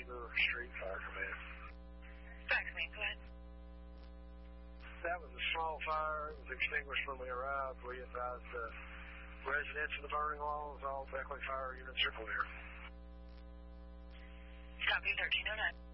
Cedar Street Fire Command. Fire Command, go ahead. That was a small fire. It was extinguished when we arrived. We advised the residents of the burning walls, all Beckley Fire units are clear. Copy 1309.